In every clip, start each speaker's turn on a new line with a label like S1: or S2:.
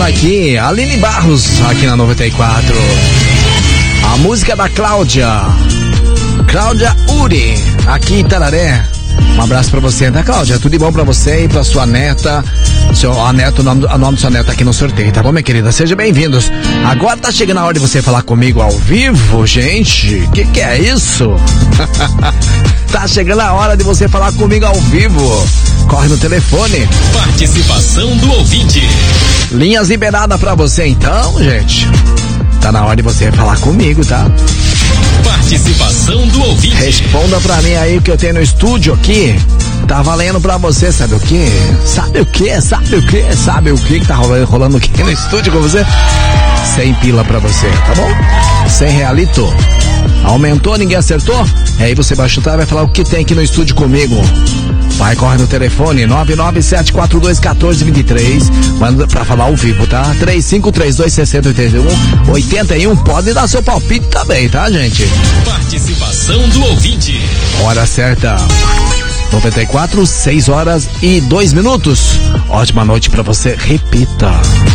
S1: aqui, Aline Barros, aqui na 94. A música da Cláudia Uri, aqui em Tararé. Um abraço pra você, tá, Cláudia? Tudo de bom pra você e pra sua neta. A neta, o nome da sua neta aqui no sorteio, tá bom, minha querida? Sejam bem-vindos. Agora tá chegando a hora de você falar comigo ao vivo, gente. Que é isso? Tá chegando a hora de você falar comigo ao vivo. Corre no telefone.
S2: Participação do ouvinte.
S1: Linhas liberadas pra você, então, gente. Tá na hora de você falar comigo, tá?
S2: Participação do ouvinte.
S1: Responda pra mim aí o que eu tenho no estúdio aqui. Tá valendo pra você, sabe o quê? Sabe o que tá rolando aqui no estúdio com você? 100 pila pra você, tá bom? 100 realito. Aumentou, ninguém acertou? Aí você vai chutar e vai falar o que tem aqui no estúdio comigo. Vai, corre no telefone 997421423. Manda pra falar ao vivo, tá? 35326081. Pode dar seu palpite também, tá, gente?
S2: Participação do ouvinte.
S1: Hora certa 94, 6 horas e 2 minutos. Ótima noite pra você, repita.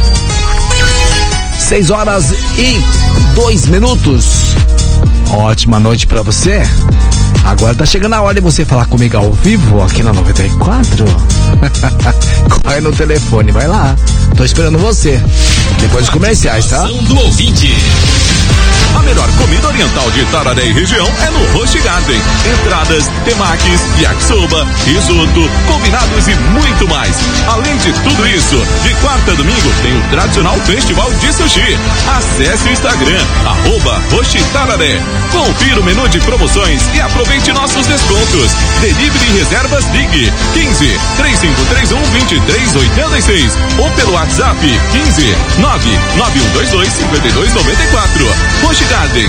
S1: 6 horas e 2 minutos. Ótima noite pra você. Agora tá chegando a hora de você falar comigo ao vivo aqui na 94. Corre no telefone, vai lá. Tô esperando você. Depois dos comerciais, tá?
S2: Do ouvinte.
S3: A melhor comida oriental de Tararé e região é no Roche Garden. Entradas, temakis, yakisoba, risoto, combinados e muito mais. Além de tudo isso, de quarta a domingo tem o tradicional festival de sushi. Acesse o Instagram, @RocheTararé. Confira o menu de promoções e aproveite nossos descontos. Delivery e reservas ligue 15 3531 2386 ou pelo WhatsApp 15 99122 5294. Roche Garden,